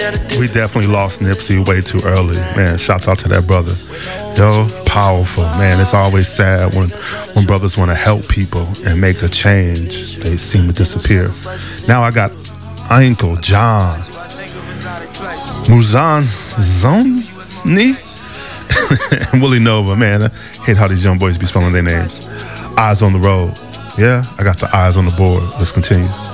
We definitely lost Nipsey way too early. Man, shout out to that brother. Yo, powerful. Man, it's always sad when brothers want to help people and make a change. They seem to disappear. Now I got Uncle John Muzan Zoni and Willie Nova. Man, I hate how these young boys be spelling their names. Eyes on the road. Yeah, I got the eyes on the board. Let's continue.